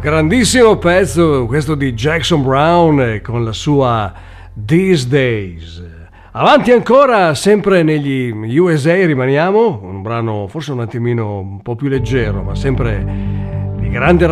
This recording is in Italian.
Grandissimo pezzo questo di Jackson Browne con la sua These Days. Avanti ancora, sempre negli USA rimaniamo, un brano forse un attimino un po' più leggero, ma sempre di grande